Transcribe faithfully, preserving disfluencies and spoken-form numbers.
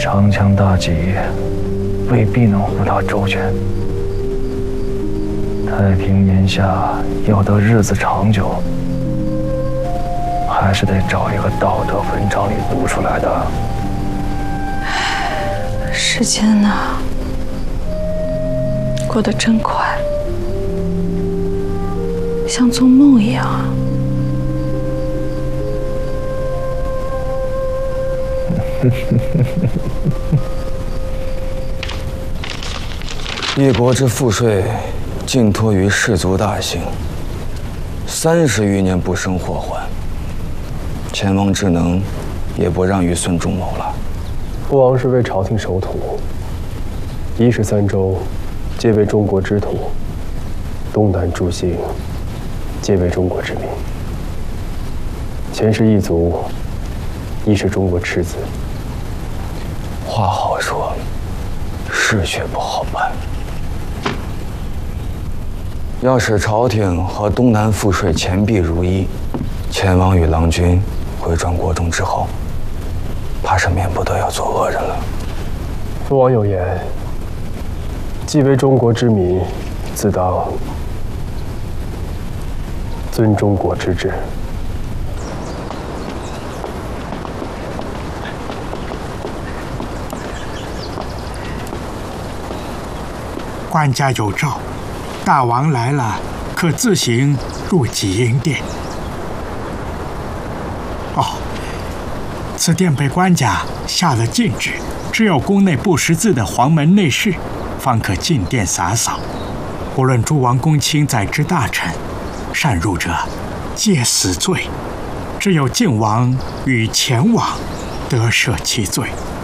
长枪大戟未必能护他周全。太平年下要得日子长久，还是得找一个道德文章里读出来的。 时间呢，过得真快，像做梦一样啊。 一国之赋税，尽托于士族大兴。三十余年不生祸患，前王之能，也不让于孙仲谋了。 父王是为朝廷守土，一十三州，皆为中国之土；东南诸姓，皆为中国之民。前世一族，亦是中国赤子。 话好说，事却不好办。要使朝廷和东南赋税钱币如一，前王与郎君回转国中之后，怕是免不得要做恶人了。 父王有言：既为中国之民，自当尊中国之治。 官家有诏，大王来了，可自行入集英殿。哦，此殿被官家下了禁制，只有宫内不识字的黄门内侍，方可进殿洒扫。无论诸王公卿在之大臣，擅入者，皆死罪。只有靖王与前王得赦其罪。